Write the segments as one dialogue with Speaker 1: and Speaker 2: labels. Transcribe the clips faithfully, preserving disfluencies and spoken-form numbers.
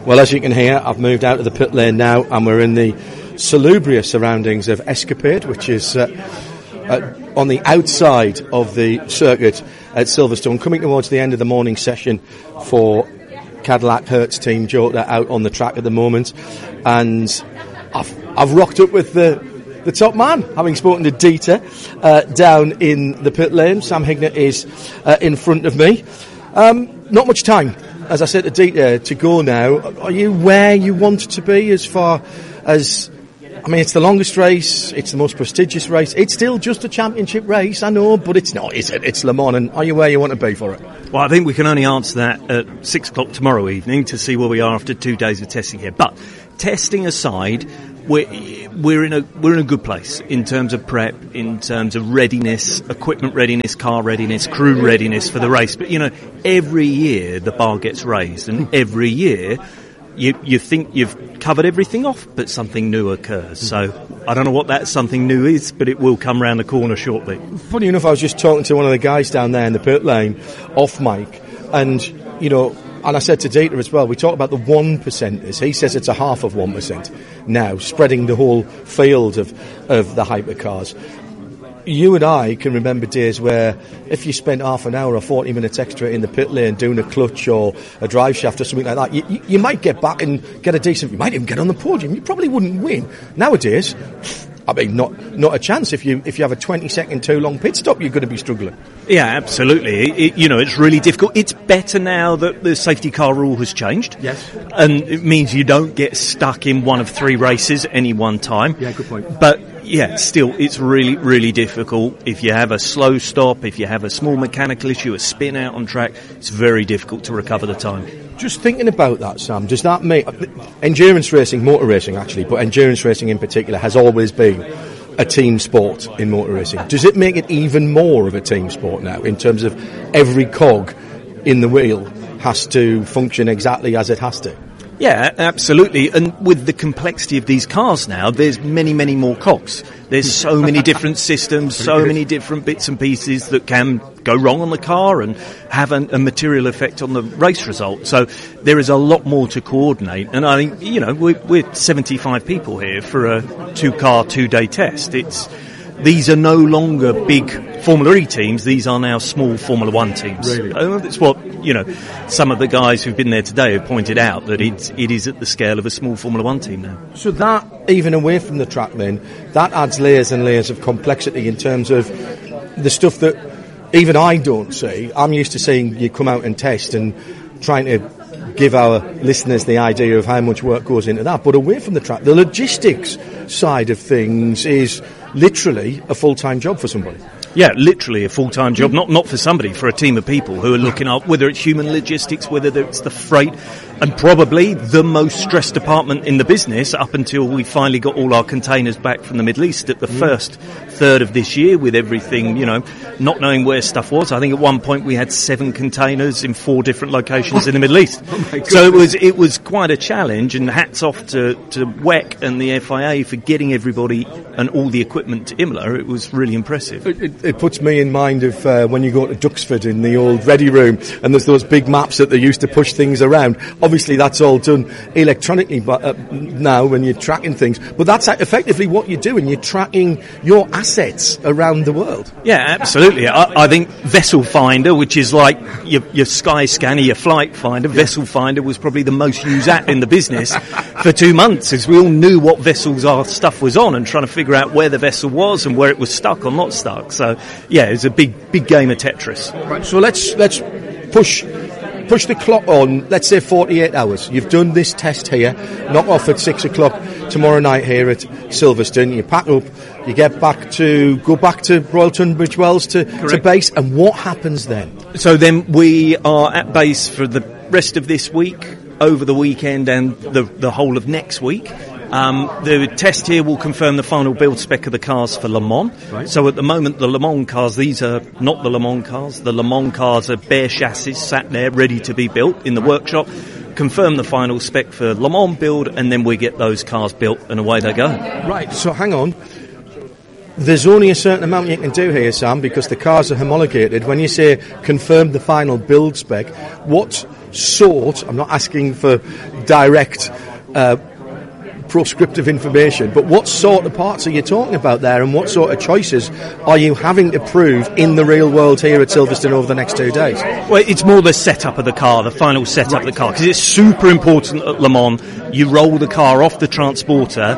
Speaker 1: Well, as you can hear, I've moved out of the pit lane now, and we're in the salubrious surroundings of Escapade, which is uh, uh, on the outside of the circuit at Silverstone, coming towards the end of the morning session for Cadillac Hertz Team Jota out on the track at the moment. And I've, I've rocked up with the the top man, having spoken to Dieter uh, down in the pit lane. Sam Hignett is uh, in front of me. Um, not much time, as I said to Dieter, to go now. Are you where you want to be as far as... I mean, it's the longest race, it's the most prestigious race. It's still just a championship race, I know, but it's not, is it? It's Le Mans, and are you where you want to be for it?
Speaker 2: Well, I think we can only answer that at six o'clock tomorrow evening to see where we are after two days of testing here. But testing aside, we're we're in a we're in a good place in terms of prep, in terms of readiness, equipment readiness, car readiness, crew readiness for the race. But you know, every year the bar gets raised, and every year you you think you've covered everything off, but something new occurs. So I don't know what that something new is, but it will come round the corner shortly.
Speaker 1: Funny enough, I was just talking to one of the guys down there in the pit lane off mic, and you know. And I said to Dieter as well, we talked about the one percenters. He says it's a half of one percent now, spreading the whole field of, of the hypercars. You and I can remember days where if you spent half an hour or forty minutes extra in the pit lane doing a clutch or a drive shaft or something like that, you, you might get back and get a decent, you might even get on the podium. You probably wouldn't win. Nowadays, I mean, not not a chance. If you if you have a twenty second too long pit stop, you're going to be struggling.
Speaker 2: Yeah, absolutely. It, it, you know, it's really difficult. It's better now that the safety car rule has changed.
Speaker 1: Yes.
Speaker 2: And it means you don't get stuck in one of three races at any one time.
Speaker 1: Yeah, good point.
Speaker 2: But yeah, still, it's really, really difficult. If you have a slow stop, if you have a small mechanical issue, a spin out on track, it's very difficult to recover the time.
Speaker 1: Just thinking about that, Sam, does that make... Endurance racing, motor racing actually, but endurance racing in particular has always been a team sport in motor racing. Does it make it even more of a team sport now in terms of every cog in the wheel has to function exactly as it has to?
Speaker 2: Yeah, absolutely. And with the complexity of these cars now, there's many, many more cogs. There's so many different systems, so many different bits and pieces that can go wrong on the car and have an, a material effect on the race result. So there is a lot more to coordinate. And I think, you know, we're, we're seventy-five people here for a two-car, two-day test. It's... These are no longer big Formula E teams. These are now small Formula One teams.
Speaker 1: Really?
Speaker 2: Uh, that's what, you know, some of the guys who've been there today have pointed out, that it's, it is at the scale of a small Formula One team now.
Speaker 1: So that, even away from the track then, that adds layers and layers of complexity in terms of the stuff that even I don't see. I'm used to seeing you come out and test and trying to give our listeners the idea of how much work goes into that. But away from the track, the logistics side of things is literally a full-time job for somebody.
Speaker 2: Yeah, literally a full-time job, not not for somebody, for a team of people who are looking up, whether it's human logistics, whether it's the freight, and probably the most stressed department in the business up until we finally got all our containers back from the Middle East at the mm. first third of this year, with everything, you know, not knowing where stuff was. I think at one point we had seven containers in four different locations in the Middle East.
Speaker 1: Oh
Speaker 2: so it was it was quite a challenge, and hats off to, to W E C and the F I A for getting everybody and all the equipment to Imola. It was really impressive.
Speaker 1: It, it, it puts me in mind of uh, when you go to Duxford in the old ready room and there's those big maps that they used to push things around. Obviously that's all done electronically but, uh, now when you're tracking things, but that's effectively what you're doing. You're tracking your assets around the world.
Speaker 2: Yeah, absolutely. I, I think Vessel Finder, which is like your, your Sky Scanner, your Flight Finder, Vessel Finder was probably the most used app in the business for two months as we all knew what vessels our stuff was on and trying to figure out where the vessel was and where it was stuck or not stuck. So yeah, it's a big, big game of Tetris.
Speaker 1: Right, so let's let's push push the clock on. Let's say forty-eight hours. You've done this test here. Knock off at six o'clock tomorrow night here at Silverstone. You pack up. You get back to go back to Royal Tunbridge Wells to, to base. And what happens then?
Speaker 2: So then we are at base for the rest of this week, over the weekend, and the the whole of next week. Um, the test here will confirm the final build spec of the cars for Le Mans.
Speaker 1: Right.
Speaker 2: So at the moment, the Le Mans cars, these are not the Le Mans cars. The Le Mans cars are bare chassis sat there ready to be built in the right. workshop. Confirm the final spec for Le Mans build, and then we get those cars built and away they go.
Speaker 1: Right, so hang on. there's only a certain amount you can do here, Sam, because the cars are homologated. When you say confirm the final build spec, what sort, I'm not asking for direct uh, proscriptive information, but what sort of parts are you talking about there, and what sort of choices are you having to prove in the real world here at Silverstone over the next two days?
Speaker 2: Well, it's more the setup of the car, the final setup right. of the car, because it's super important at Le Mans. You roll the car off the transporter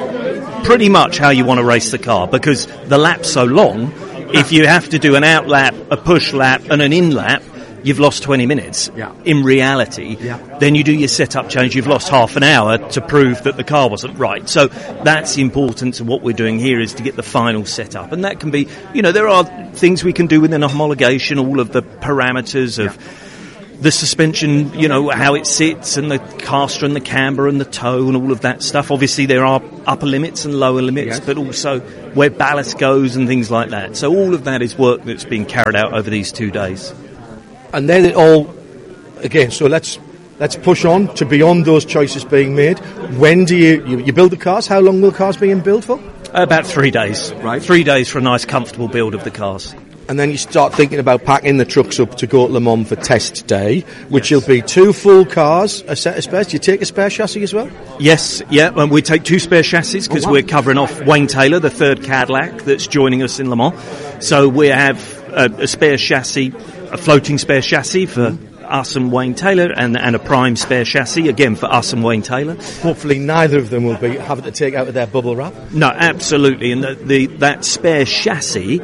Speaker 2: pretty much how you want to race the car, because the lap's so long, if you have to do an out lap, a push lap and an in lap, you've lost twenty minutes.
Speaker 1: Yeah.
Speaker 2: In reality, yeah. Then you do your setup change, you've lost half an hour to prove that the car wasn't right. So that's the importance of what we're doing here, is to get the final setup. And that can be, you know, there are things we can do within a homologation, all of the parameters of yeah. the suspension, you know, how it sits, and the caster and the camber and the toe and all of that stuff. Obviously there are upper limits and lower limits, yes. but also where ballast goes and things like that. So all of that is work that's being carried out over these two days.
Speaker 1: And then it all, again, so let's let's push on to beyond those choices being made. When do you, you, you build the cars? How long will cars be in build for?
Speaker 2: About three days. Right. Three days for a nice, comfortable build of the cars.
Speaker 1: And then you start thinking about packing the trucks up to go to Le Mans for test day, which
Speaker 2: yes.
Speaker 1: will be two full cars, a set of spares. Do you take a spare chassis as well?
Speaker 2: Yes, yeah, and we take two spare chassis because oh, wow. we're covering off Wayne Taylor, the third Cadillac that's joining us in Le Mans. So we have a, a spare chassis, a floating spare chassis for mm. us and Wayne Taylor, and, and a prime spare chassis, again, for us and Wayne Taylor.
Speaker 1: Hopefully neither of them will be having to take out of their bubble wrap.
Speaker 2: No, absolutely. And the, the that spare chassis,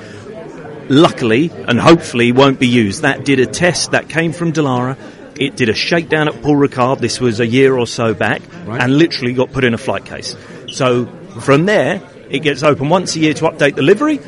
Speaker 2: luckily and hopefully, won't be used. That did a test, that came from Dallara. It did a shakedown at Paul Ricard, this was a year or so back, right. and literally got put in a flight case. So from there, it gets open once a year to update the livery,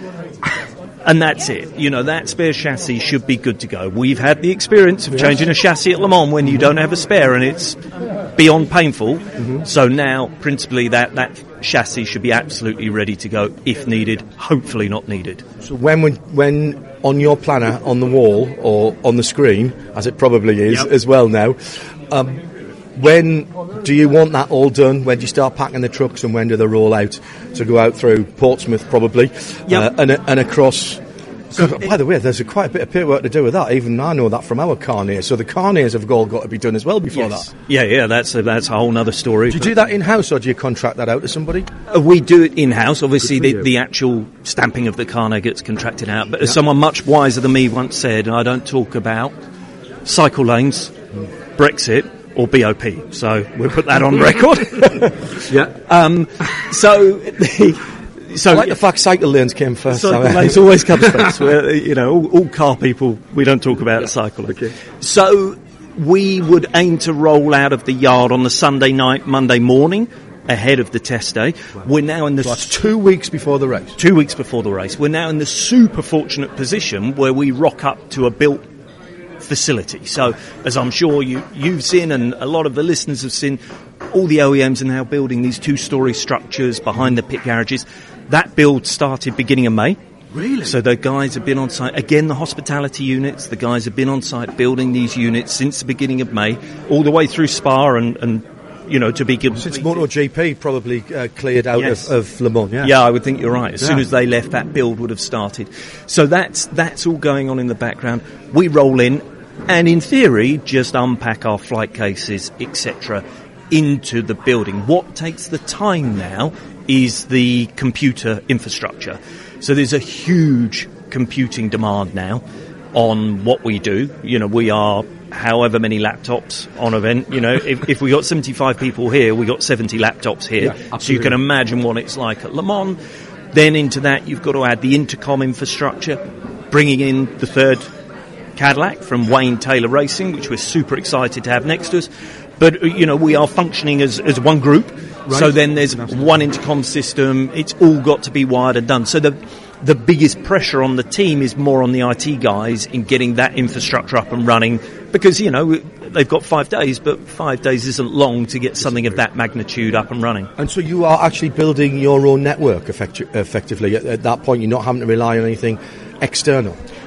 Speaker 2: and that's it. You know, that spare chassis should be good to go. We've had the experience of yes. changing a chassis at Le Mans when you don't have a spare, and it's beyond painful. Mm-hmm. So now, principally, that, that chassis should be absolutely ready to go if needed, hopefully not needed.
Speaker 1: So when when, when on your planner, on the wall, or on the screen, as it probably is yep. as well now, um, when do you want that all done? When do you start packing the trucks, and when do they roll out to go out through Portsmouth probably, yep. uh, and, and across? So, by the way, there's a quite a bit of paperwork to do with that. Even I know that from our carniers. So the carniers have all got to be done as well before
Speaker 2: yes.
Speaker 1: that.
Speaker 2: Yeah, yeah, that's a, that's a whole other story.
Speaker 1: Do you do that in-house, or do you contract that out to somebody?
Speaker 2: Uh, we do it in-house. Obviously, the, the actual stamping of the carnier gets contracted out. But yeah. as someone much wiser than me once said, I don't talk about cycle lanes, mm. Brexit, or B O P. So we'll put that on record.
Speaker 1: yeah.
Speaker 2: Um, so... The, So,
Speaker 1: I like the fact cycle lanes came first.
Speaker 2: Cycle lanes always comes first. We're, you know, all, all car people, we don't talk about yeah. cycle lanes. Okay. So we would aim to roll out of the yard on the Sunday night, Monday morning, ahead of the test day. Wow. We're now in the...
Speaker 1: So that's two weeks before the race.
Speaker 2: Two weeks before the race. We're now in the super fortunate position where we rock up to a built facility. So, as I'm sure you, you've seen, and a lot of the listeners have seen, all the O E Ms are now building these two-storey structures behind the pit garages. That build started beginning of May.
Speaker 1: Really?
Speaker 2: So the guys have been on site. Again, the hospitality units, the guys have been on site building these units since the beginning of May, all the way through Spa and, and you know, to be given...
Speaker 1: Since MotoGP probably uh, cleared out
Speaker 2: yes.
Speaker 1: of, of Le Mans, yeah.
Speaker 2: Yeah, I would think you're right. As
Speaker 1: yeah.
Speaker 2: soon as they left, that build would have started. So that's that's all going on in the background. We roll in and, in theory, just unpack our flight cases, et cetera, into the building. What takes the time now is the computer infrastructure. So there's a huge computing demand now on what we do. You know, we are however many laptops on event. You know, if, if we got seventy-five people here, we got seventy laptops here.
Speaker 1: Yeah,
Speaker 2: so you can imagine what it's like at Le Mans. Then into that, you've got to add the intercom infrastructure, bringing in the third Cadillac from Wayne Taylor Racing, which we're super excited to have next to us. But, you know, we are functioning as, as one group. Right. So then there's one intercom system. It's all got to be wired and done. So the the biggest pressure on the team is more on the I T guys in getting that infrastructure up and running, because, you know, they've got five days, but five days isn't long to get something of that magnitude up and running.
Speaker 1: And so you are actually building your own network effecti- effectively. At, at that point, you're not having to rely on anything external.
Speaker 2: No.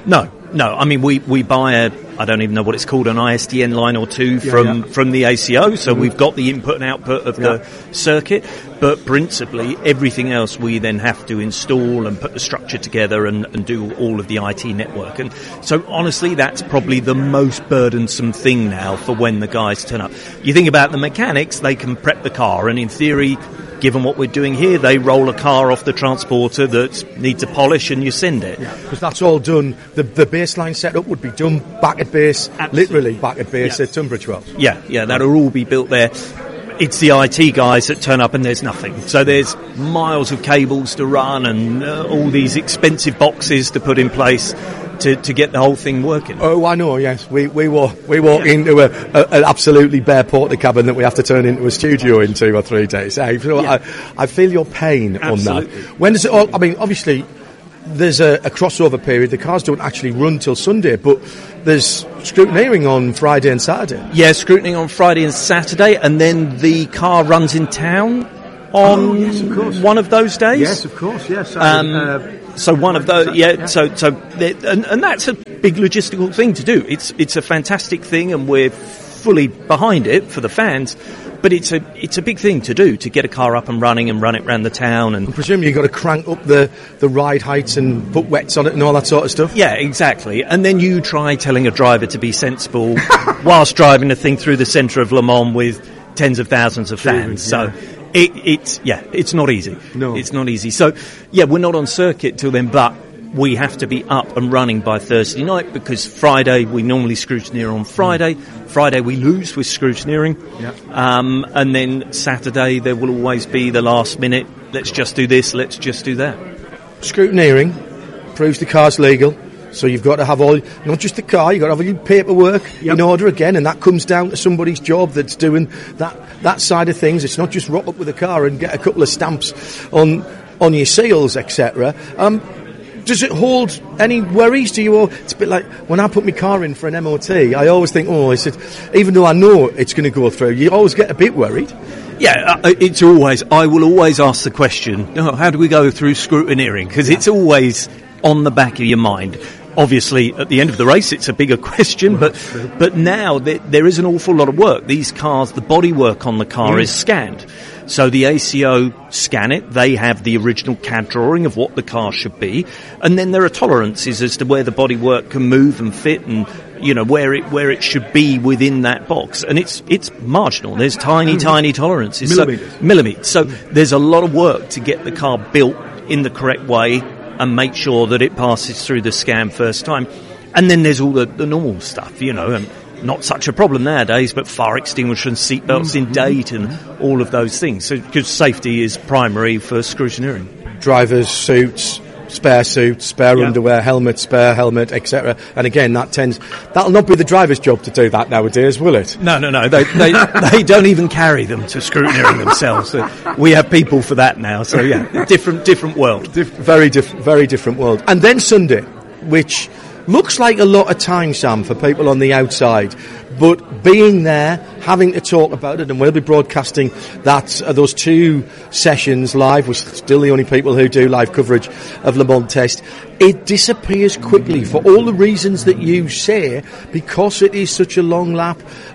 Speaker 2: no. I mean, we, we buy a, I don't even know what it's called, an I S D N line or two
Speaker 1: yeah,
Speaker 2: from,
Speaker 1: yeah.
Speaker 2: from the A C O, so
Speaker 1: mm-hmm.
Speaker 2: we've got the input and output of yeah. the circuit, but principally everything else we then have to install and put the structure together and, and do all of the I T network. And so honestly, that's probably the most burdensome thing now for when the guys turn up. You think about the mechanics, they can prep the car, and in theory, given what we're doing here, they roll a car off the transporter that needs a polish and you send it.
Speaker 1: Because yeah, that's all done. The, the baseline setup would be done back at base, Absolutely. literally back at base yeah. at Tunbridge Wells.
Speaker 2: Yeah, yeah, that'll all be built there. It's the I T guys that turn up and there's nothing. So there's miles of cables to run and uh, all these expensive boxes to put in place to, to get the whole thing working.
Speaker 1: Oh, I know, yes. We we walk, we walk yeah. into a, a, an absolutely bare porta cabin that we have to turn into a studio in two or three days. I feel, yeah. I, I feel your pain
Speaker 2: Absolutely.
Speaker 1: on that. When does it all, I mean, obviously, there's a, a crossover period. The cars don't actually run till Sunday, but there's scrutineering on Friday and Saturday.
Speaker 2: Yeah, scrutineering on Friday and Saturday, and then the car runs in town on
Speaker 1: oh, yes, of course.
Speaker 2: one of those days.
Speaker 1: Yes, of course, yes.
Speaker 2: Um,
Speaker 1: uh,
Speaker 2: so one of those, yeah,
Speaker 1: yeah.
Speaker 2: so, so, and, and that's a big logistical thing to do. It's, it's a fantastic thing, and we're fully behind it for the fans. But it's a it's a big thing to do, to get a car up and running and run it around the town. And
Speaker 1: I presume you've got to crank up the, the ride heights and put wets on it and all that sort of stuff?
Speaker 2: Yeah, exactly. And then you try telling a driver to be sensible whilst driving the thing through the centre of Le Mans with tens of thousands of fans.
Speaker 1: Yeah.
Speaker 2: So it, it's, yeah, it's not easy.
Speaker 1: No.
Speaker 2: It's not easy. So, yeah, we're not on circuit till then, but we have to be up and running by Thursday night, because Friday we normally scrutineer on Friday. Mm. Friday we lose with scrutineering.
Speaker 1: Yeah.
Speaker 2: Um, and then Saturday there will always be the last minute, let's just do this, let's just do that.
Speaker 1: Scrutineering proves the car's legal. So you've got to have all, not just the car, you've got to have all your paperwork yep. in order again, and that comes down to somebody's job that's doing that that side of things. It's not just rock up with a car and get a couple of stamps on on your seals, et cetera. Um, Does it hold any worries? Do you? It's a bit like when I put my car in for an M O T. I always think, oh, I said, even though I know it's going to go through, you always get a bit worried.
Speaker 2: Yeah, uh, it's always. I will always ask the question: oh, how do we go through scrutineering? Because yeah. it's always on the back of your mind. Obviously, at the end of the race, it's a bigger question, well, but but now there, there is an awful lot of work. These cars, the bodywork on the car mm. is scanned. So the A C O scan it, they have the original C A D drawing of what the car should be, and then there are tolerances as to where the bodywork can move and fit, and you know where it where it should be within that box. And it's it's marginal. There's tiny, tiny tolerances.
Speaker 1: Millimetres.
Speaker 2: So, millimetres. So there's a lot of work to get the car built in the correct way and make sure that it passes through the scan first time. And then there's all the, the normal stuff, you know, and not such a problem nowadays, but fire extinguisher and seatbelts mm-hmm. in date and all of those things. So, because safety is primary for scrutineering.
Speaker 1: Drivers, suits, spare suits, spare yeah. underwear, helmet, spare helmet, et cetera. And again, that tends, that'll not be the driver's job to do that nowadays, will it?
Speaker 2: No, no, no. They they, they don't even carry them to scrutineering themselves. We have people for that now. So yeah, different different world.
Speaker 1: Dif- very different, very different world. And then Sunday, which looks like a lot of time, Sam, for people on the outside, but being there, having to talk about it, and we'll be broadcasting that uh, those two sessions live. We're still the only people who do live coverage of Le Mans Test. It disappears quickly for all the reasons that you say, because it is such a long lap.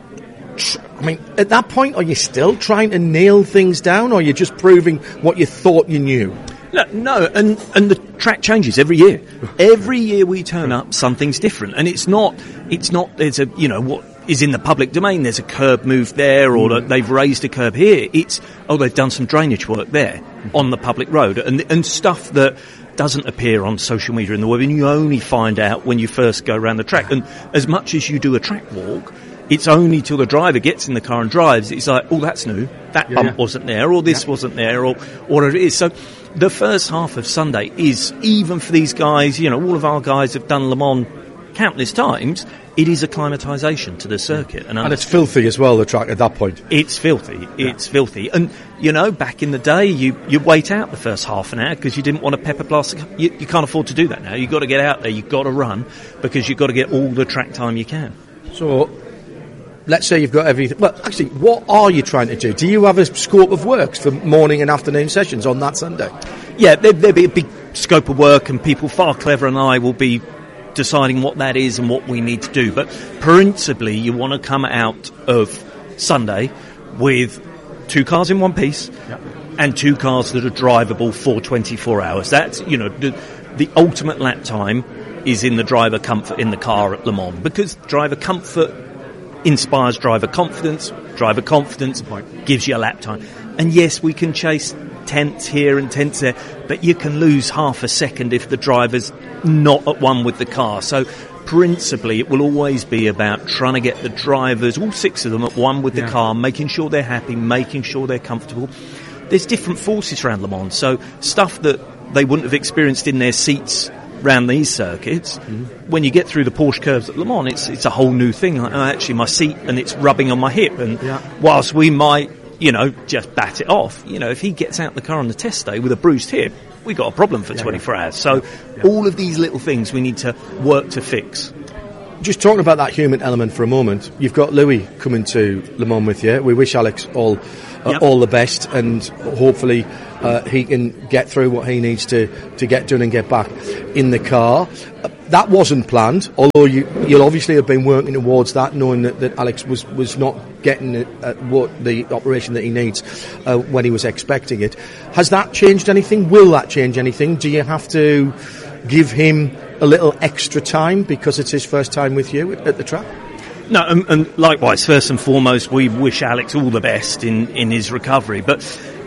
Speaker 1: I mean, at that point, are you still trying to nail things down, or are you just proving what you thought you knew?
Speaker 2: No, no, and, and the track changes every year. Every year we turn up, something's different. And it's not, it's not, there's a, you know, what is in the public domain, there's a curb move there, or mm. they've raised a curb here. It's, oh, they've done some drainage work there on the public road. And, and stuff that doesn't appear on social media and the web, and you only find out when you first go around the track. And as much as you do a track walk, it's only till the driver gets in the car and drives, it's like, oh, that's new. That
Speaker 1: yeah,
Speaker 2: bump
Speaker 1: yeah. wasn't
Speaker 2: there, or this
Speaker 1: yeah.
Speaker 2: wasn't there, or whatever it is. So the first half of Sunday is, even for these guys, you know, all of our guys have done Le Mans countless times, it is acclimatisation to the circuit.
Speaker 1: And, and it's filthy as well, the track at that point.
Speaker 2: It's filthy. It's yeah. filthy. And, you know, back in the day, you, you wait out the first half an hour because you didn't want to pepper blast. You, you can't afford to do that now. You've got to get out there. You've got to run because you've got to get all the track time you can.
Speaker 1: So, let's say you've got everything. Well, actually, what are you trying to do? Do you have a scope of works for morning and afternoon sessions on that Sunday?
Speaker 2: Yeah, there, there'll be a big scope of work, and people far cleverer than I will be deciding what that is and what we need to do. But principally, you want to come out of Sunday with two cars in one piece yep. and two cars that are drivable for twenty-four hours. That's, you know, the, the ultimate lap time is in the driver comfort in the car at Le Mans, because driver comfort inspires driver confidence. Driver confidence gives you a lap time. And yes, we can chase tenths here and tenths there, but you can lose half a second if the driver's not at one with the car. So principally, it will always be about trying to get the drivers, all six of them, at one with yeah. the car, making sure they're happy, making sure they're comfortable. There's different forces around Le Mans, so stuff that they wouldn't have experienced in their seats around these circuits, mm-hmm. when you get through the Porsche curves at Le Mans, it's it's a whole new thing. Like, oh, actually, my seat, and it's rubbing on my hip, and yeah. whilst we might, you know, just bat it off, you know, if he gets out the car on the test day with a bruised hip, we got a problem for yeah, twenty-four yeah. hours. So yeah. all of these little things we need to work to fix.
Speaker 1: Just talking about that human element for a moment, you've got Louis coming to Le Mans with you. We wish Alex all uh, yep. all the best, and hopefully uh, he can get through what he needs to, to get done and get back in the car. Uh, that wasn't planned, although you, you'll obviously have been working towards that, knowing that, that Alex was, was not getting uh, what the operation that he needs uh, when he was expecting it. Has that changed anything? Will that change anything? Do you have to give him a little extra time because it's his first time with you at the track?
Speaker 2: No, and, and likewise, first and foremost, we wish Alex all the best in, in his recovery. But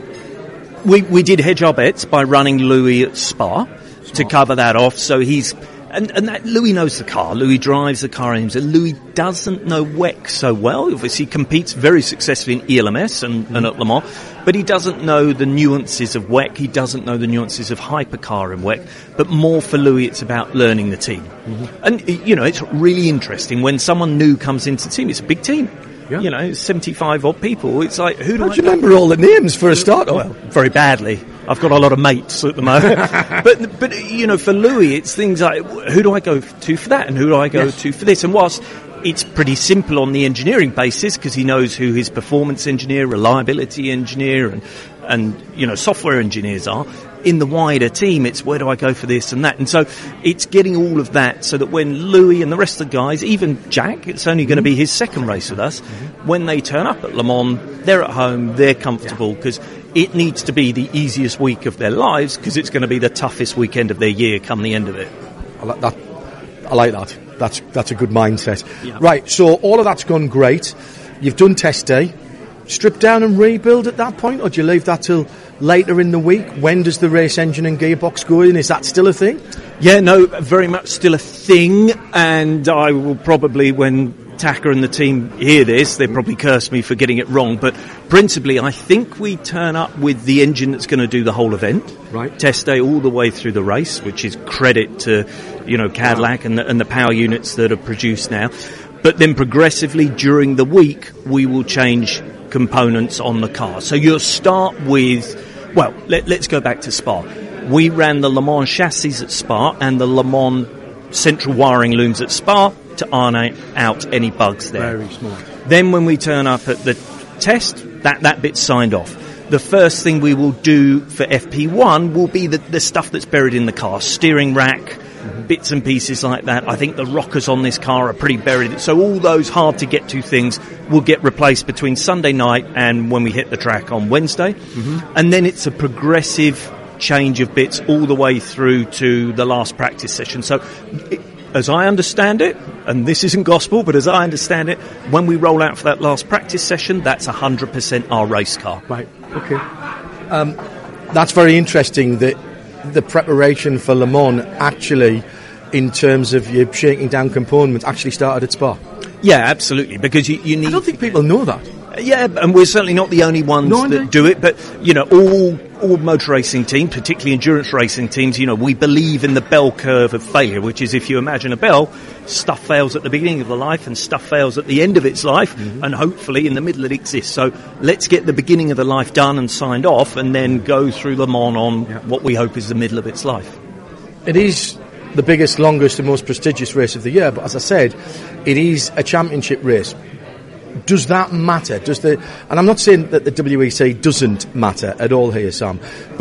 Speaker 2: we we did hedge our bets by running Louis at Spa Smart. to cover that off. So he's and and that Louis knows the car. Louis drives the car himself. Louis doesn't know W E C so well. Obviously, he competes very successfully in E L M S and, mm-hmm. and at Le Mans, but he doesn't know the nuances of W E C. He doesn't know the nuances of hypercar in W E C. But more for Louis, it's about learning the team. Mm-hmm. And, you know, it's really interesting when someone new comes into the team. It's a big team. Yeah. You know, seventy-five odd people. It's like, who do
Speaker 1: How
Speaker 2: I
Speaker 1: do you remember all the names for a start?
Speaker 2: Well, very badly. I've got a lot of mates at the moment. but, but you know, for Louis, it's things like, who do I go to for that and who do I go yes. to for this? And whilst it's pretty simple on the engineering basis, because he knows who his performance engineer, reliability engineer, and, and you know, software engineers are, in the wider team, it's where do I go for this and that. And so it's getting all of that so that when Louis and the rest of the guys, even Jack, it's only going to be his second race with us, mm-hmm. when they turn up at Le Mans, they're at home, they're comfortable, because yeah. it needs to be the easiest week of their lives, because it's going to be the toughest weekend of their year come the end of it.
Speaker 1: I like that. I like that. That's that's a good mindset. Yeah. Right, so all of that's gone great. You've done test day. Strip down and rebuild at that point, or do you leave that till later in the week? When does the race engine and gearbox go in? Is that still a thing?
Speaker 2: Yeah, no, very much still a thing, and I will probably, when Taka and the team hear this, they'll probably curse me for getting it wrong, but principally I think we turn up with the engine that's going to do the whole event.
Speaker 1: Right.
Speaker 2: Test day all the way through the race, which is credit to, you know, Cadillac wow. and, the, and the power units that are produced now. But then progressively during the week, we will change components on the car. So you'll start with, well, let, let's go back to Spa. We ran the Le Mans chassis at Spa and the Le Mans central wiring looms at Spa to iron out any bugs there.
Speaker 1: Very smart.
Speaker 2: Then when we turn up at the test, that, that bit's signed off. The first thing we will do for F P one will be the, the stuff that's buried in the car, steering rack, mm-hmm. bits and pieces like that. I think the rockers on this car are pretty buried. So all those hard-to-get-to things will get replaced between Sunday night and when we hit the track on Wednesday. Mm-hmm. And then it's a progressive change of bits all the way through to the last practice session. So it, as I understand it, and this isn't gospel, but as I understand it, when we roll out for that last practice session, that's one hundred percent our race car.
Speaker 1: Right, okay. Um, that's very interesting that the preparation for Le Mans actually, in terms of you shaking down components, actually started at Spa.
Speaker 2: Yeah, absolutely, because you, you need...
Speaker 1: I don't think people know that.
Speaker 2: Yeah, and we're certainly not the only ones no, that do it, but, you know, all all motor racing teams, particularly endurance racing teams, you know, we believe in the bell curve of failure, which is if you imagine a bell, stuff fails at the beginning of the life and stuff fails at the end of its life, mm-hmm. and hopefully in the middle it exists. So let's get the beginning of the life done and signed off and then go through Le Mans on yeah. what we hope is the middle of its life.
Speaker 1: It is the biggest, longest and most prestigious race of the year, but as I said, it is a championship race. Does that matter? Does the and I'm not saying that the W E C doesn't matter at all here, Sam, but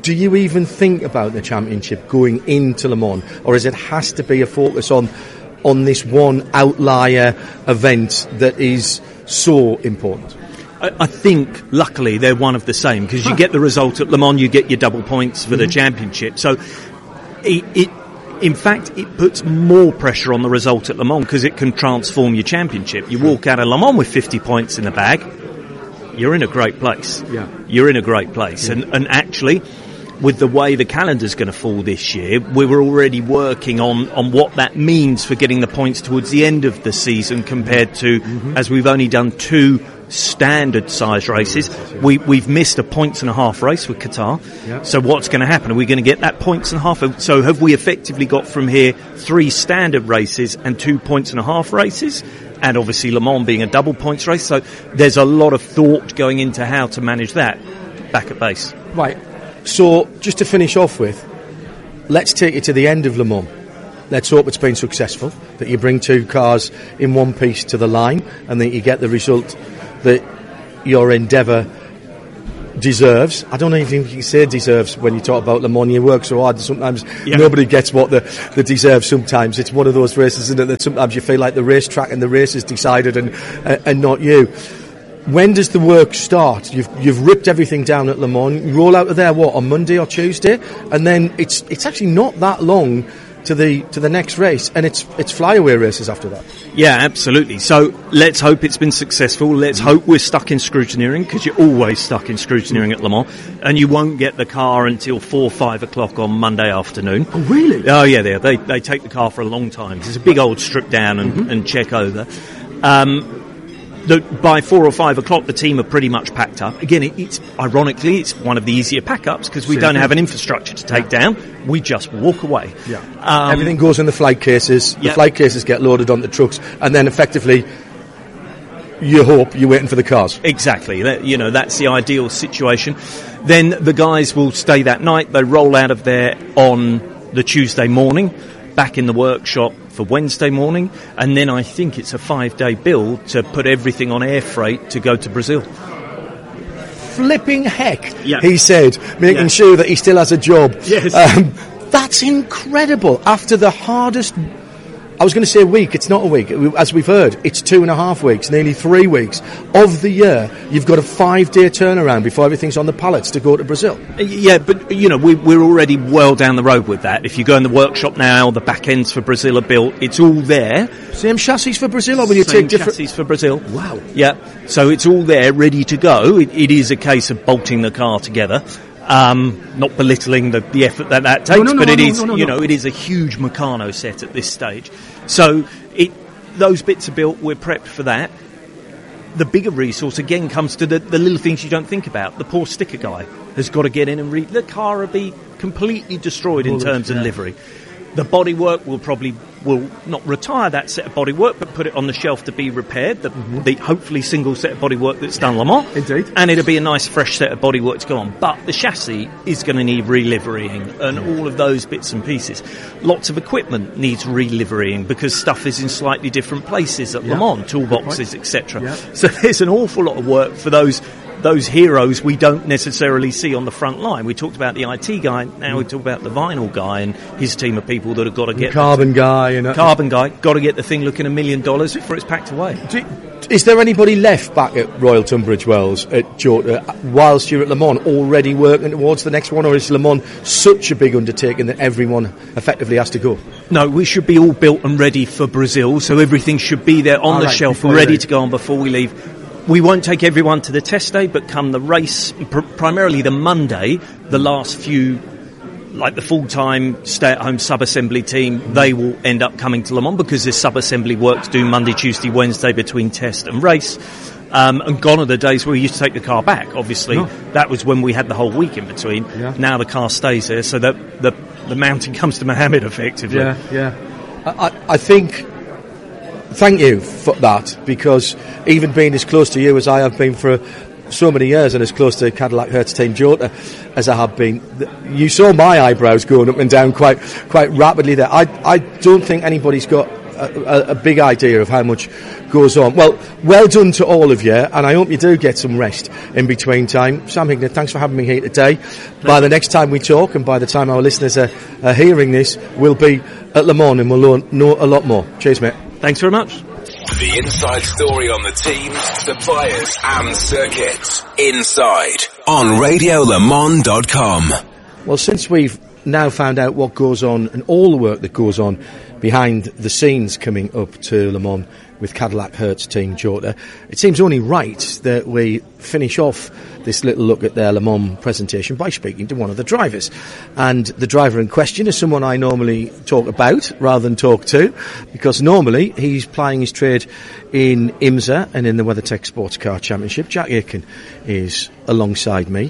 Speaker 1: do you even think about the championship going into Le Mans, or is it has to be a focus on on this one outlier event that is so important?
Speaker 2: I, I think, luckily, they're one of the same, because you get the result at Le Mans, you get your double points for mm-hmm. the championship. So, it, it, in fact, it puts more pressure on the result at Le Mans, because it can transform your championship. You walk out of Le Mans with fifty points in the bag, you're in a great place.
Speaker 1: Yeah.
Speaker 2: You're in a great place. Yeah. And, and actually, with the way the calendar's going to fall this year, we were already working on, on what that means for getting the points towards the end of the season compared to, mm-hmm. as we've only done two standard size races, we, we've missed a points and a half race with Qatar. Yeah. So what's going to happen? Are we going to get that points and a half? So have we effectively got from here three standard races and two points and a half races? And obviously Le Mans being a double points race. So there's a lot of thought going into how to manage that back at base.
Speaker 1: Right. So, just to finish off with, let's take it to the end of Le Mans. Let's hope it's been successful, that you bring two cars in one piece to the line and that you get the result that your endeavour deserves. I don't even think you can say deserves when you talk about Le Mans. You work so hard, sometimes yeah. nobody gets what the, the deserves sometimes. It's one of those races, isn't it, that sometimes you feel like the racetrack and the race is decided and, uh, and not you. When does the work start? You've you've ripped everything down at Le Mans. You roll out of there, what, on Monday or Tuesday? And then it's it's actually not that long to the to the next race, and it's it's flyaway races after that.
Speaker 2: Yeah, absolutely. So let's hope it's been successful. Let's hope we're stuck in scrutineering, because you're always stuck in scrutineering at Le Mans, and you won't get the car until four, five o'clock on Monday afternoon.
Speaker 1: Oh, really?
Speaker 2: Oh, yeah. They they they take the car for a long time. It's a big old strip down and, mm-hmm. and check over. Um, The, by four or five o'clock, the team are pretty much packed up. Again, it, it's ironically, it's one of the easier pack-ups because we Same don't thing. have an infrastructure to take yeah. down. We just walk away.
Speaker 1: Yeah. Um, Everything goes in the flight cases. The yeah. flight cases get loaded onto trucks, and then effectively, you hope you're waiting for the cars.
Speaker 2: Exactly. That, you know, that's the ideal situation. Then the guys will stay that night. They roll out of there on the Tuesday morning, back in the workshop for Wednesday morning, and then I think it's a five-day build to put everything on air freight to go to Brazil.
Speaker 1: Flipping heck,
Speaker 2: yeah.
Speaker 1: he said, making yeah. sure that he still has a job.
Speaker 2: Yes.
Speaker 1: Um, that's incredible. After the hardest... I was going to say a week, it's not a week. As we've heard, it's two and a half weeks, nearly three weeks of the year. You've got a five-day turnaround before everything's on the pallets to go to Brazil.
Speaker 2: Yeah, but, you know, we, we're already well down the road with that. If you go in the workshop now, the back ends for Brazil are built. It's all there.
Speaker 1: Same chassis for Brazil, or will you
Speaker 2: Same
Speaker 1: take different...
Speaker 2: chassis for Brazil.
Speaker 1: Wow.
Speaker 2: Yeah, so it's all there, ready to go. It, it is a case of bolting the car together. Um, not belittling the, the effort that that takes, no, no, no, but it
Speaker 1: no,
Speaker 2: is,
Speaker 1: no, no, no,
Speaker 2: you
Speaker 1: no.
Speaker 2: know, it is a huge Meccano set at this stage. So it, those bits are built, we're prepped for that. The bigger resource, again, comes to the, the little things you don't think about. The poor sticker guy has got to get in and read. The car will be completely destroyed in terms of livery. The bodywork will probably will not retire that set of bodywork, but put it on the shelf to be repaired. The, mm-hmm. the hopefully single set of bodywork that's done Le Mans.
Speaker 1: Indeed.
Speaker 2: And it'll be a nice fresh set of bodywork to go on. But the chassis is going to need re-liverying and all of those bits and pieces. Lots of equipment needs re-liverying because stuff is in slightly different places at yeah. Le Mans, toolboxes, et cetera. Yeah. So there's an awful lot of work for those those heroes we don't necessarily see on the front line. We talked about the I T guy, now we talk about the vinyl guy and his team of people that have got to get...
Speaker 1: The carbon guy. You know.
Speaker 2: Carbon guy, got to get the thing looking a million dollars before it's packed away.
Speaker 1: Do, is there anybody left back at Royal Tunbridge Wells at Jota whilst you're at Le Mans already working towards the next one, or is Le Mans such a big undertaking that everyone effectively has to go?
Speaker 2: No, we should be all built and ready for Brazil, so everything should be there on all the right, shelf, ready to go on before we leave. We won't take everyone to the test day, but come the race, pr- primarily the Monday, the last few, like the full-time stay-at-home sub-assembly team, mm-hmm. they will end up coming to Le Mans because there's sub-assembly work to do Monday, Tuesday, Wednesday between test and race. Um, and gone are the days where we used to take the car back. Obviously, no. that was when we had the whole week in between. Yeah. Now the car stays there, so that the, the mountain comes to Mohammed, effectively.
Speaker 1: Yeah, yeah. I, I think... Thank you for that, because even being as close to you as I have been for so many years and as close to Cadillac Hertz Team Jota as I have been, you saw my eyebrows going up and down quite quite rapidly there. I, I don't think anybody's got a, a big idea of how much goes on. Well, well done to all of you, and I hope you do get some rest in between time. Sam Hignett, thanks for having me here today. By the next time we talk, and by the time our listeners are, are hearing this, we'll be at Le Mans and we'll know a lot more. Cheers, mate.
Speaker 2: Thanks very much.
Speaker 3: The inside story on the teams, suppliers and circuits. Inside on radio le mans dot com.
Speaker 1: Well, since we've now found out what goes on and all the work that goes on behind the scenes coming up to Le Mans with Cadillac Hertz Team Jota, it seems only right that we finish off this little look at their Le Mans presentation by speaking to one of the drivers. And the driver in question is someone I normally talk about rather than talk to, because normally he's plying his trade in IMSA and in the WeatherTech Sports Car Championship. Jack Aitken is alongside me.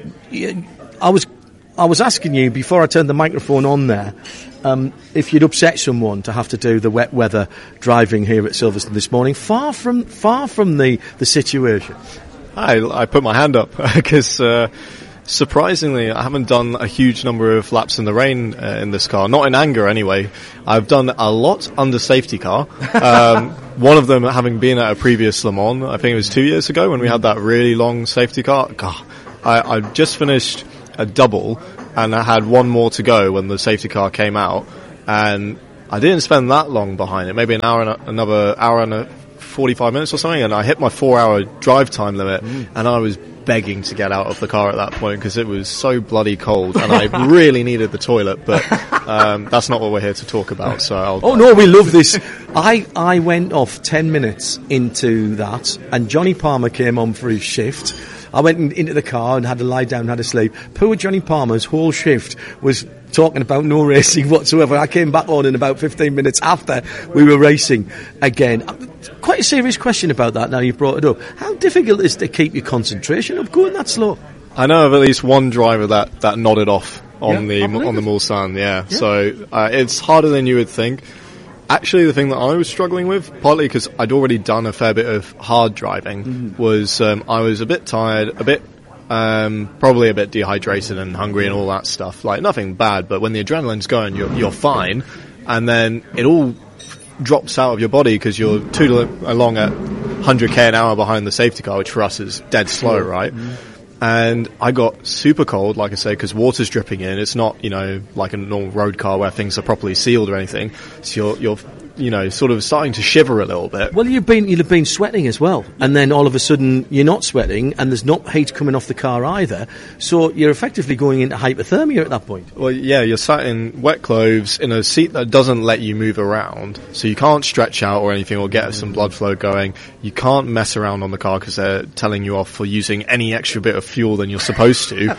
Speaker 1: I was I was asking you before I turned the microphone on there, um, if you'd upset someone to have to do the wet weather driving here at Silverstone this morning. Far from far from the, the situation.
Speaker 4: I, I put my hand up because uh, surprisingly I haven't done a huge number of laps in the rain uh, in this car. Not in anger anyway. I've done a lot under safety car. Um, one of them having been at a previous Le Mans, I think it was two years ago when we had that really long safety car. God, I, I just finished a double and I had one more to go when the safety car came out, and I didn't spend that long behind it, maybe an hour and a, another hour and a forty-five minutes or something, and I hit my four hour drive time limit mm. and I was begging to get out of the car at that point because it was so bloody cold and I really needed the toilet, but um, that's not what we're here to talk about. So I'll
Speaker 1: oh no, we love this. I, I went off ten minutes into that and Johnny Palmer came on for his shift. I went in, into the car and had to lie down and had a sleep. Poor Johnny Palmer's whole shift was talking about no racing whatsoever. I came back on in about fifteen minutes after we were racing again. Quite a serious question about that now you've brought it up. How difficult is it to keep your concentration up going that slow?
Speaker 4: I know of at least one driver that, that nodded off on
Speaker 1: yeah,
Speaker 4: the on the Mulsanne, yeah. yeah. So uh, it's harder than you would think. Actually, the thing that I was struggling with, partly because I'd already done a fair bit of hard driving, mm-hmm. was um, I was a bit tired, a bit, um, probably a bit dehydrated and hungry and all that stuff. Like, nothing bad, but when the adrenaline's going, you're, you're fine. And then it all drops out of your body because you're tootling along at one hundred k an hour behind the safety car, which for us is dead slow, right? Mm-hmm. And I got super cold, like I say, because water's dripping in. It's not, you know, like a normal road car where things are properly sealed or anything. So you're, you're, you know, sort of starting to shiver a little bit.
Speaker 1: Well, you've been, you'll have been sweating as well. And then all of a sudden you're not sweating and there's not heat coming off the car either. So you're effectively going into hypothermia at that point.
Speaker 4: Well, yeah, you're sat in wet clothes in a seat that doesn't let you move around. So you can't stretch out or anything or get some blood flow going. You can't mess around on the car because they're telling you off for using any extra bit of fuel than you're supposed to.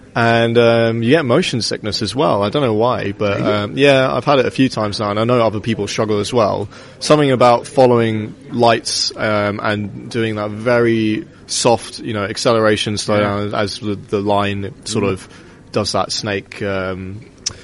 Speaker 4: And um, you get motion sickness as well. I don't know why, but um, yeah, I've had it a few times now, and I know other people struggle as well. Something about following lights um, and doing that very soft, you know, acceleration slow down yeah. as the, the line sort mm. of does that snake um,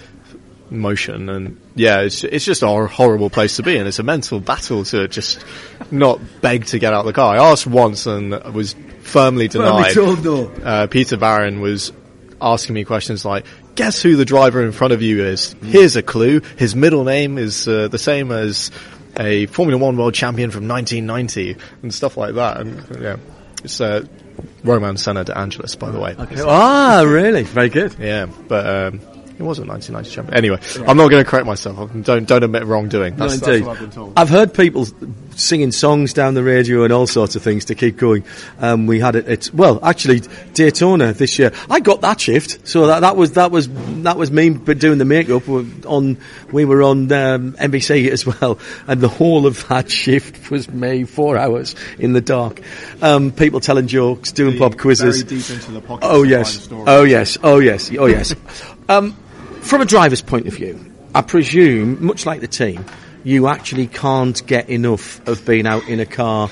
Speaker 4: motion. And yeah, it's it's just a horrible place to be, and it's a mental battle to just not beg to get out of the car. I asked once and was firmly denied.
Speaker 1: Firmly told no.
Speaker 4: Uh, Peter Barron was asking me questions like, guess who the driver in front of you is? Here's a clue. His middle name is uh, the same as a Formula One world champion from nineteen ninety and stuff like that. And yeah, it's uh, Roman Senna de Angelis, by the way.
Speaker 1: Okay. Ah, really? Very good.
Speaker 4: Yeah, but um, it wasn't nineteen ninety champion. Anyway, yeah. I'm not going to correct myself. Don't don't admit wrongdoing. That's,
Speaker 1: no,
Speaker 4: that's what I've been told.
Speaker 1: I've heard people singing songs down the radio and all sorts of things to keep going. Um, we had it. It's well, actually, Daytona this year. I got that shift, so that that was that was that was me doing the makeup. On we were on um, N B C as well, and the whole of that shift was me, four hours in the dark. Um, people telling jokes, doing pop quizzes.
Speaker 4: Very deep into the pocket.
Speaker 1: Oh yes, oh yes, oh yes, oh yes. um, from a driver's point of view, I presume, much like the team, you actually can't get enough of being out in a car,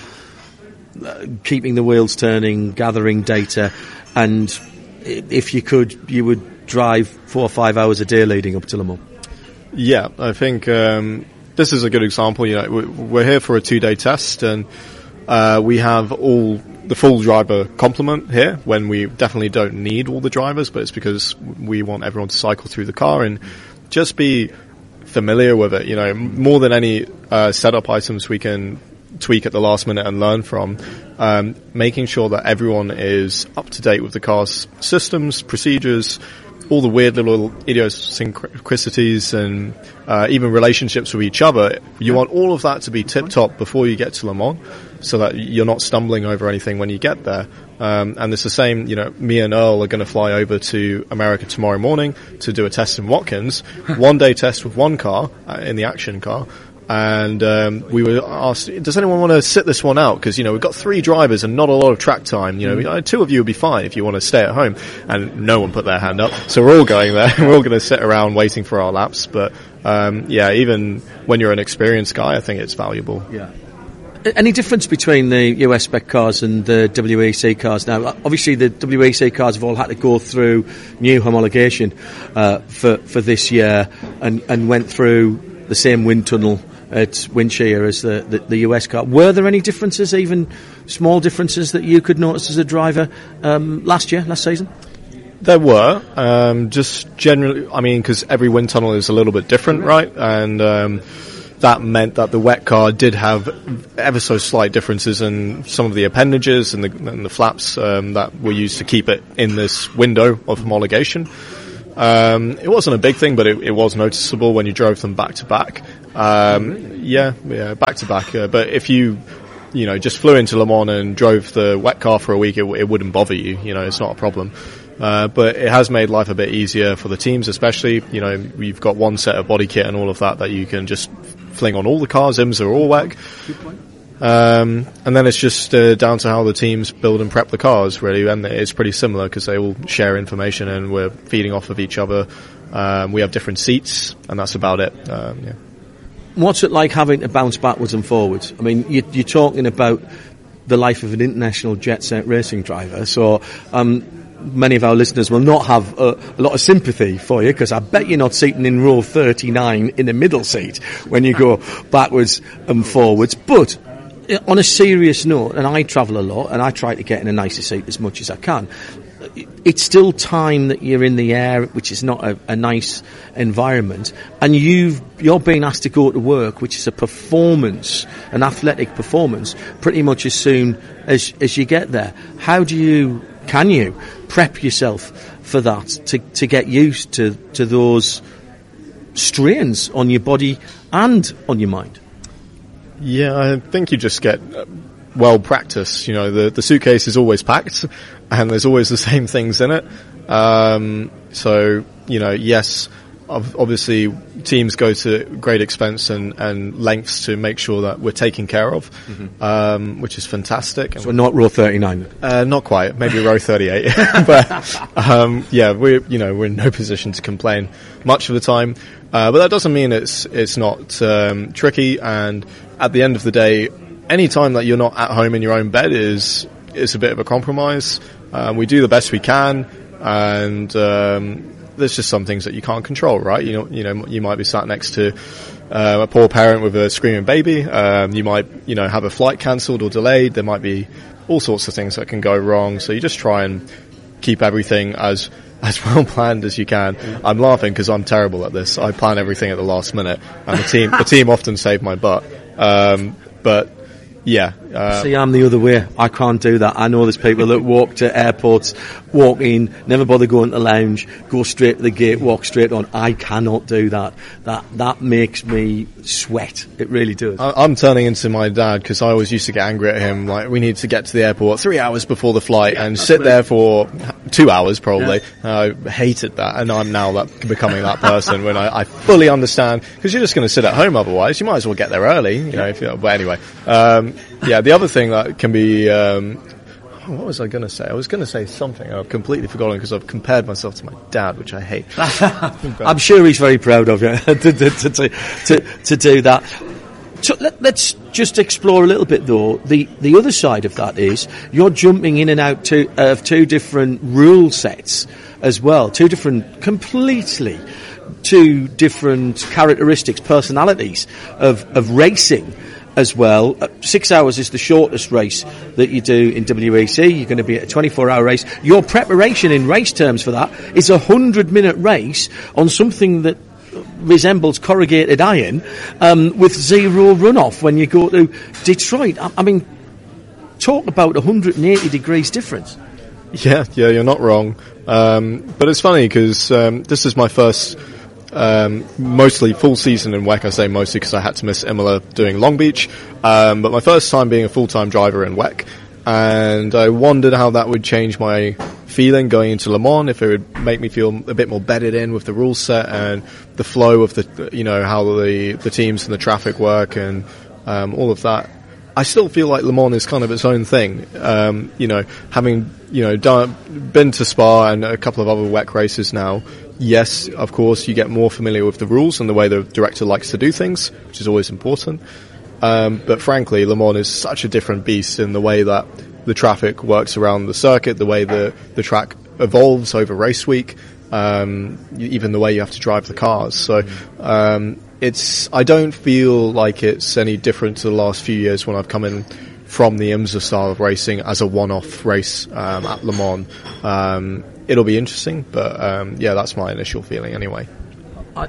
Speaker 1: uh, keeping the wheels turning, gathering data, and if you could, you would drive four or five hours a day leading up to Le Mans.
Speaker 4: Yeah, I think um, this is a good example. You know, we're here for a two-day test, and uh, we have all the full driver complement here when we definitely don't need all the drivers, but it's because we want everyone to cycle through the car and just be familiar with it. You know, more than any uh, setup items we can tweak at the last minute and learn from, um, making sure that everyone is up to date with the car's systems, procedures, all the weird little idiosyncrasies and uh, even relationships with each other. You want all of that to be tip-top before you get to Le Mans, so that you're not stumbling over anything when you get there. Um, and it's the same, you know, me and Earl are going to fly over to America tomorrow morning to do a test in Watkins, one day test with one car, uh, in the action car. And um, we were asked, does anyone want to sit this one out? Because, you know, we've got three drivers and not a lot of track time. You know, mm-hmm. two of you would be fine if you want to stay at home. And no one put their hand up. So we're all going there. We're all going to sit around waiting for our laps. But, um, yeah, even when you're an experienced guy, I think it's valuable.
Speaker 1: Yeah. Any difference between the U S spec cars and the W E C cars now? Obviously, the W E C cars have all had to go through new homologation uh, for for this year, and, and went through the same wind tunnel at Windshear as the, the, the U S car. Were there any differences, even small differences, that you could notice as a driver um, last year, last season?
Speaker 4: There were. Um, just generally, I mean, because every wind tunnel is a little bit different, right? And um, that meant that the wet car did have ever so slight differences in some of the appendages and the, and the flaps um, that were used to keep it in this window of homologation. Um, it wasn't a big thing, but it, it was noticeable when you drove them back to back. Um, yeah, yeah, back to back. Uh, but if you, you know, just flew into Le Mans and drove the wet car for a week, it, it wouldn't bother you. You know, it's not a problem. Uh, but it has made life a bit easier for the teams, especially. You know, you've got one set of body kit and all of that that you can just fling on all the cars. I M S A are all W E C. Um, and then it's just uh, down to how the teams build and prep the cars, really, and it's pretty similar because they all share information and we're feeding off of each other. Um, we have different seats, and that's about it. Um, yeah.
Speaker 1: What's it like having to bounce backwards and forwards? I mean, you, you're talking about the life of an international jet set racing driver, so um, many of our listeners will not have a, a lot of sympathy for you, because I bet you're not sitting in row thirty-nine in the middle seat when you go backwards and forwards. But on a serious note, and I travel a lot, and I try to get in a nicer seat as much as I can, it's still time that you're in the air, which is not a, a nice environment, and you've, you're being asked to go to work, which is a performance, an athletic performance, pretty much as soon as, as you get there. How do you, can you prep yourself for that, to, to get used to, to those strains on your body and on your mind?
Speaker 4: Yeah, I think you just get well practice. You know, the, the suitcase is always packed and there's always the same things in it. Um, so, you know, yes, obviously teams go to great expense and, and lengths to make sure that we're taken care of, mm-hmm. um, which is fantastic.
Speaker 1: So not row thirty-nine?
Speaker 4: Uh, not quite, maybe row thirty-eight. But, um, yeah, we're, you know, we're in no position to complain much of the time. Uh, but that doesn't mean it's, it's not, um, tricky. And at the end of the day, any time that you're not at home in your own bed is, is a bit of a compromise. Um, we do the best we can, and, um, there's just some things that you can't control, right? You know, you know, you might be sat next to uh, a poor parent with a screaming baby. Um, you might, you know, have a flight cancelled or delayed. There might be all sorts of things that can go wrong. So you just try and keep everything as as well planned as you can. Mm. I'm laughing because I'm terrible at this. I plan everything at the last minute, and the team the team often save my butt. Um, but yeah. Uh,
Speaker 1: See, I'm the other way. I can't do that. I know there's people that walk to airports, walk in, never bother going to the lounge, go straight to the gate, walk straight on. I cannot do that. That that makes me sweat. It really does.
Speaker 4: I, I'm turning into my dad because I always used to get angry at him. Like, we need to get to the airport three hours before the flight and sit there for two hours probably. Yeah. I hated that, and I'm now that, becoming that person when I, I fully understand, because you're just going to sit at home otherwise. You might as well get there early, you know. If you, but anyway, um, yeah. The other thing that can be, um, what was I going to say? I was going to say something. I've completely forgotten because I've compared myself to my dad, which I hate.
Speaker 1: I'm sure he's very proud of you to, to, to, to, to do that. So let, let's just explore a little bit, though. The the other side of that is you're jumping in and out to, of two different rule sets as well, two different, completely two different characteristics, personalities of, of racing as well. Uh, six hours is the shortest race that you do in W E C. You're going to be at a twenty-four hour race. Your preparation in race terms for that is a hundred minute race on something that resembles corrugated iron um, with zero runoff when you go to Detroit. I, I mean, talk about one hundred eighty degrees difference.
Speaker 4: Yeah, yeah, you're not wrong. Um, but it's funny because um, this is my first um, mostly full season in W E C. I say mostly because I had to miss Imola doing Long Beach. Um, but my first time being a full-time driver in W E C. And I wondered how that would change my feeling going into Le Mans, if it would make me feel a bit more bedded in with the rule set and the flow of the, you know, how the, the teams and the traffic work and um, all of that. I still feel like Le Mans is kind of its own thing. Um, you know, having, you know, done, been to Spa and a couple of other W E C races now, yes, of course, you get more familiar with the rules and the way the director likes to do things, which is always important. Um, but frankly, Le Mans is such a different beast in the way that the traffic works around the circuit, the way the, the track evolves over race week, um, even the way you have to drive the cars. So, um, it's, I don't feel like it's any different to the last few years when I've come in from the IMSA style of racing as a one-off race, um, at Le Mans. Um, it'll be interesting, but, um, yeah, that's my initial feeling anyway.
Speaker 1: I,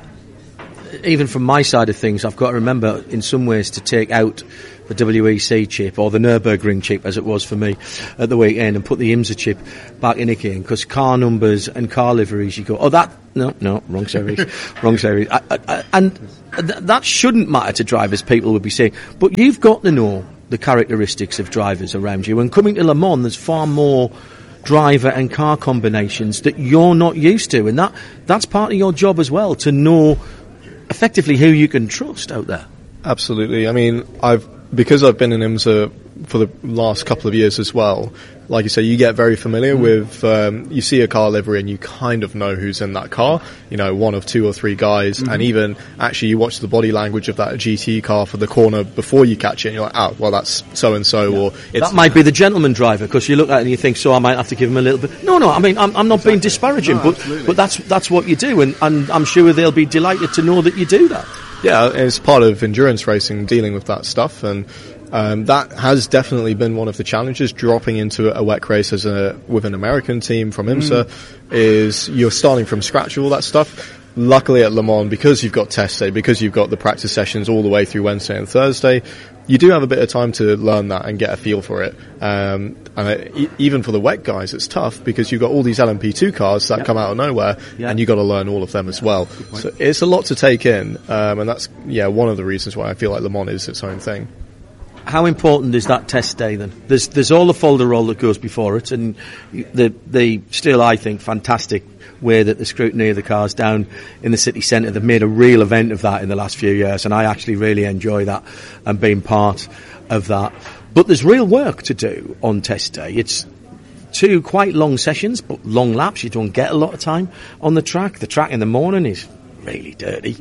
Speaker 1: even from my side of things, I've got to remember in some ways to take out the W E C chip or the Nürburgring chip, as it was for me at the weekend, and put the IMSA chip back in again, because car numbers and car liveries, you go, oh, that, no, no, wrong series, wrong series. I, I, and th- that shouldn't matter to drivers, people would be saying, but you've got to know the characteristics of drivers around you, and coming to Le Mans, there's far more driver and car combinations that you're not used to, and that that's part of your job as well, to know effectively who you can trust out there.
Speaker 4: Absolutely. I mean, I've because I've been in IMSA for the last couple of years as well. Like you say, you get very familiar mm. with. Um, you see a car livery and you kind of know who's in that car. You know, one of two or three guys, mm-hmm. and even actually you watch the body language of that G T car for the corner before you catch it, and you're like, oh, well, that's so and so, or it's
Speaker 1: that might be the gentleman driver, because you look at it and you think, so I might have to give him a little bit. No, no, I mean, I'm, I'm not exactly. being disparaging, no, but absolutely. but that's that's what you do, and, and I'm sure they'll be delighted to know that you do that.
Speaker 4: Yeah, it's part of endurance racing, dealing with that stuff, and um, that has definitely been one of the challenges. Dropping into a W E C race as a with an American team from IMSA mm. is you're starting from scratch with all that stuff. Luckily at Le Mans, because you've got test day, because you've got the practice sessions all the way through Wednesday and Thursday, you do have a bit of time to learn that and get a feel for it. Um, and it, even for the W E C guys, it's tough because you've got all these L M P two cars that yep. come out of nowhere, yep. and you've got to learn all of them as well. So it's a lot to take in, um, and that's yeah one of the reasons why I feel like Le Mans is its own thing.
Speaker 1: How important is that test day then? There's there's all the folder roll that goes before it, and the the still I think fantastic way that the scrutiny of the cars down in the city centre. They've made a real event of that in the last few years, and I actually really enjoy that and being part of that. But there's real work to do on test day. It's two quite long sessions, but long laps. You don't get a lot of time on the track. The track in the morning is really dirty.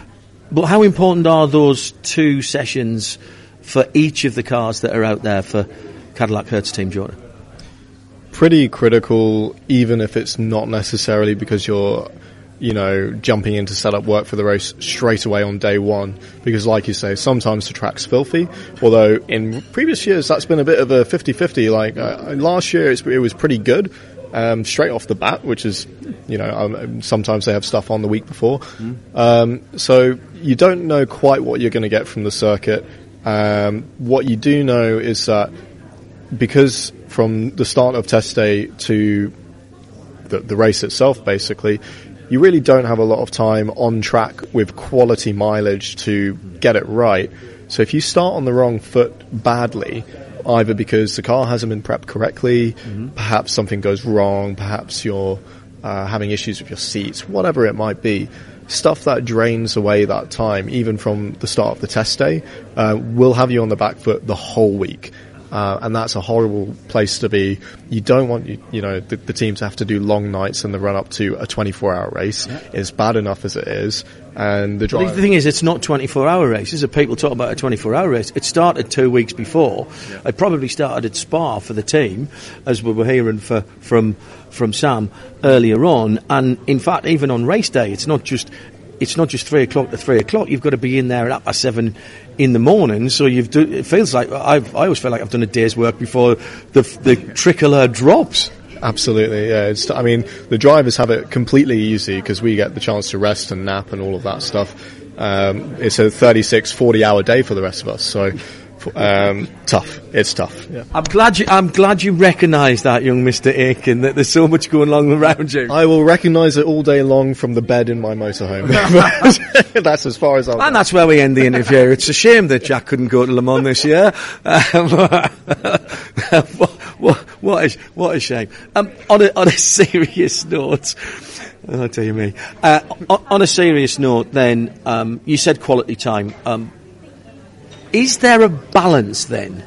Speaker 1: But how important are those two sessions for each of the cars that are out there for Cadillac Hertz Team Jordan?
Speaker 4: Pretty critical, even if it's not necessarily because you're, you know, jumping in to set up work for the race straight away on day one. Because like you say, sometimes the track's filthy. Although in previous years that's been a bit of a fifty-fifty. Like uh, last year it's, it was pretty good, um, straight off the bat, which is, you know, um, sometimes they have stuff on the week before. Mm. Um, so you don't know quite what you're going to get from the circuit. Um, what you do know is that because from the start of test day to the, the race itself, basically, you really don't have a lot of time on track with quality mileage to get it right. So if you start on the wrong foot badly, either because the car hasn't been prepped correctly, mm-hmm. perhaps something goes wrong, perhaps you're uh, having issues with your seats, whatever it might be, stuff that drains away that time, even from the start of the test day, uh, will have you on the back foot the whole week. Uh, and that's a horrible place to be. You don't want, you, you know, the, the team to have to do long nights in the run up to a twenty-four hour race. Yeah. It's bad enough as it is. And the driver.
Speaker 1: The thing is, it's not twenty-four hour races. If people talk about a twenty-four hour race, it started two weeks before. Yeah. It probably started at Spa for the team, as we were hearing for, from, from Sam earlier on. And in fact, even on race day, it's not just, it's not just three o'clock to three o'clock. You've got to be in there at half past seven in the morning. So you've do, it feels like I've, I always feel like I've done a day's work before the the tricolor drops.
Speaker 4: Absolutely, yeah. It's, I mean, the drivers have it completely easy because we get the chance to rest and nap and all of that stuff. Um, it's a thirty-six, forty hour day for the rest of us, so um, tough. It's tough. Yeah.
Speaker 1: I'm glad you. I'm glad you recognise that, young Mister Aiken. That there's so much going on around you.
Speaker 4: I will recognise it all day long from the bed in my motorhome. That's as far as I'll.
Speaker 1: And go. That's where we end the interview. It's a shame that Jack couldn't go to Le Mans this year. Um, what, what, what, a, what a shame. Um, on a on a serious note. I'll tell you me. Uh, on, on a serious note, then um, you said quality time. Um, Is there a balance then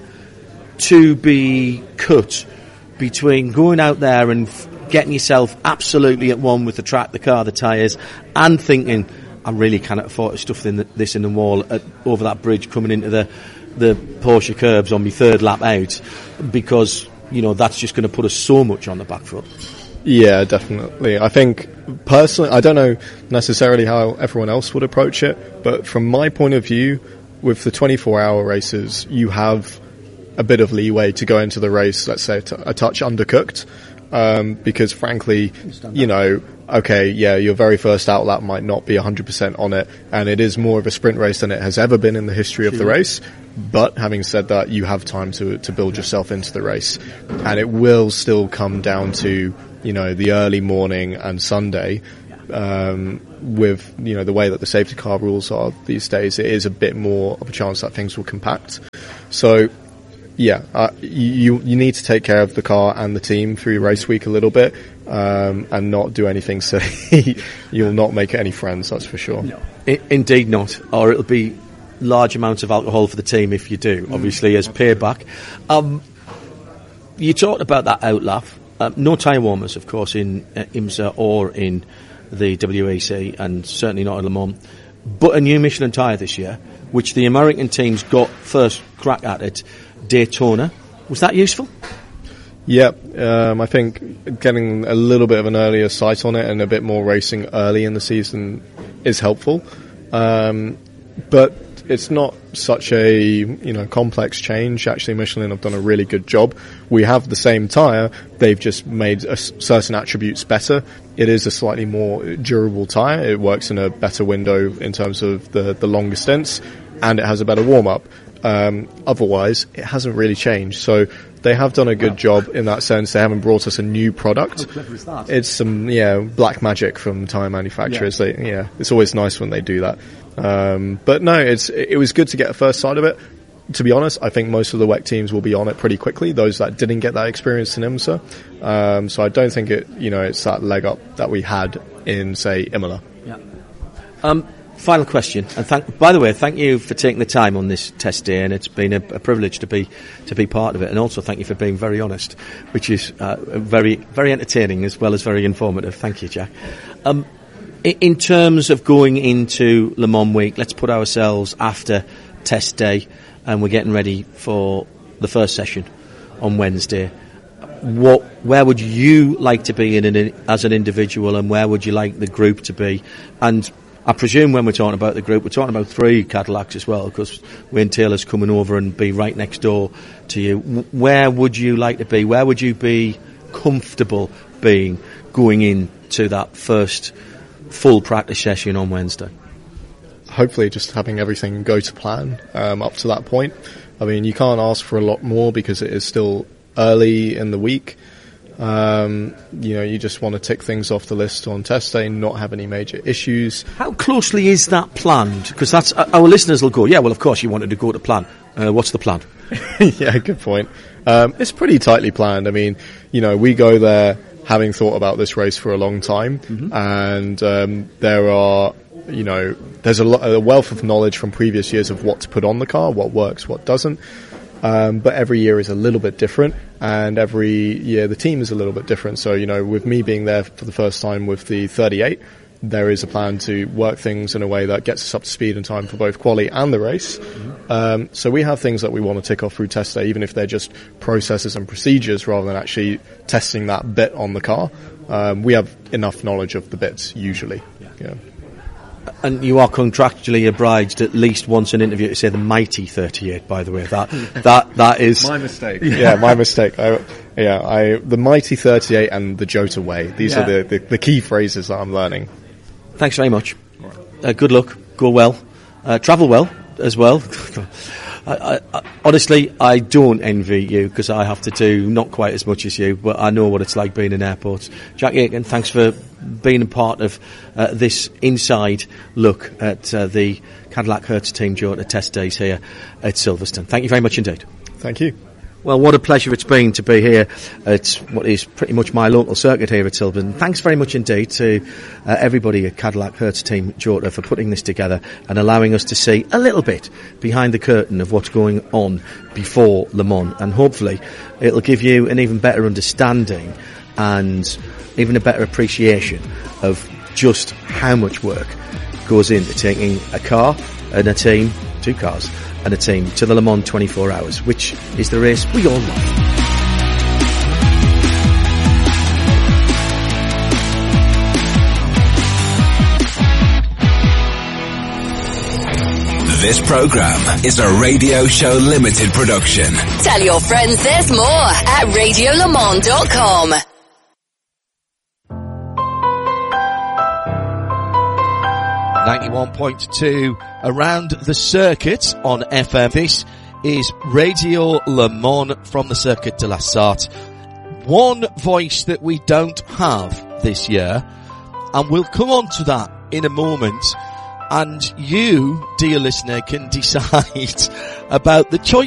Speaker 1: to be cut between going out there and f- getting yourself absolutely at one with the track, the car, the tyres, and thinking, I really cannot afford to stuff in the, this in the wall at, over that bridge coming into the the Porsche curbs on my third lap out, because, you know, that's just going to put us so much on the back foot?
Speaker 4: Yeah, definitely. I think, personally, I don't know necessarily how everyone else would approach it, but from my point of view, with the twenty-four hour races, you have a bit of leeway to go into the race, let's say, t- a touch undercooked, um, because frankly, you know, okay, yeah, your very first out lap might not be one hundred percent on it, and it is more of a sprint race than it has ever been in the history of the race. But having said that, you have time to to build yourself into the race, and it will still come down to, you know, the early morning and Sunday. Um, with, you know, the way that the safety car rules are these days, it is a bit more of a chance that things will compact. So, yeah, uh, you you need to take care of the car and the team through race week a little bit, um, and not do anything silly. You'll not make any friends, that's for sure. No.
Speaker 1: I, indeed not, or it'll be large amounts of alcohol for the team if you do, obviously, mm. as payback. Um, you talked about that out lap. Um, no tyre warmers, of course, in uh, IMSA or in the W E C, and certainly not at Le Mans, but a new Michelin tyre this year, which the American teams got first crack at at Daytona. Was that useful?
Speaker 4: Yeah, um, I think getting a little bit of an earlier sight on it and a bit more racing early in the season is helpful, um, but it's not such a, you know, complex change. Actually, Michelin have done a really good job. We have the same tyre, they've just made a, certain attributes better. It is a slightly more durable tyre. It works in a better window in terms of the, the longer stints, and it has a better warm-up. Um, otherwise, it hasn't really changed. So they have done a good job in that sense. They haven't brought us a new product.
Speaker 1: How clever is that?
Speaker 4: It's some, yeah, black magic from tyre manufacturers. Yeah. They, yeah, it's always nice when they do that. Um, but no, it's it was good to get a first sight of it. To be honest, I think most of the W E C teams will be on it pretty quickly, those that didn't get that experience in IMSA. Um, so I don't think it, you know, it's that leg up that we had in, say, Imola.
Speaker 1: Yeah. Um, final question, and thank, by the way, thank you for taking the time on this test day, and it's been a, a privilege to be to be part of it, and also thank you for being very honest, which is uh, very very entertaining as well as very informative. Thank you, Jack. Um, in, in terms of going into Le Mans week, let's put ourselves after test day, and we're getting ready for the first session on Wednesday. What, where would you like to be in an, as an individual, and where would you like the group to be? And I presume when we're talking about the group, we're talking about three Cadillacs as well, because Wayne Taylor's coming over and be right next door to you. Where would you like to be? Where would you be comfortable being going into that first full practice session on Wednesday?
Speaker 4: Hopefully just having everything go to plan um, up to that point. I mean, you can't ask for a lot more because it is still early in the week. Um, you know, you just want to tick things off the list on test day and not have any major issues.
Speaker 1: How closely is that planned? Because that's uh, our listeners will go, yeah, well, of course you wanted to go to plan. Uh, what's the plan?
Speaker 4: Yeah, good point. Um, it's pretty tightly planned. I mean, you know, we go there having thought about this race for a long time, mm-hmm. and um, there are, you know, there's a, lo- a wealth of knowledge from previous years of what to put on the car, what works, what doesn't. Um, but every year is a little bit different, and every year the team is a little bit different. So, you know, with me being there for the first time with the thirty-eight, there is a plan to work things in a way that gets us up to speed in time for both quali and the race. Mm-hmm. Um, so we have things that we want to tick off through test day, even if they're just processes and procedures rather than actually testing that bit on the car. Um, we have enough knowledge of the bits usually. Yeah. Yeah.
Speaker 1: And you are contractually obliged at least once an interview to say the mighty thirty-eight, by the way. That that that is
Speaker 4: my mistake. Yeah, my mistake. I, yeah, I the mighty thirty-eight and the Jota way. These yeah. are the, the, the key phrases that I'm learning.
Speaker 1: Thanks very much. Uh, good luck. Go well. Uh, travel well as well. I, I, honestly, I don't envy you because I have to do not quite as much as you, but I know what it's like being in airports. Jack Aitken, thanks for being a part of uh, this inside look at uh, the Cadillac Hertz Team Jota test days here at Silverstone. Thank you very much indeed.
Speaker 4: Thank you.
Speaker 1: Well, what a pleasure it's been to be here at what is pretty much my local circuit here at Silverstone. Thanks very much indeed to uh, everybody at Cadillac Hertz Team Jota for putting this together and allowing us to see a little bit behind the curtain of what's going on before Le Mans. And hopefully it'll give you an even better understanding and even a better appreciation of just how much work goes into taking a car and a team, two cars, and a team to the Le Mans twenty-four hours, which is the race we all love.
Speaker 3: This program is a Radio Show Limited production.
Speaker 5: Tell your friends there's more at radio le mans dot com.
Speaker 1: ninety-one point two around the circuit on F M. This is Radio Le Mans from the Circuit de la Sarthe. One voice that we don't have this year, and we'll come on to that in a moment. And you, dear listener, can decide about the choice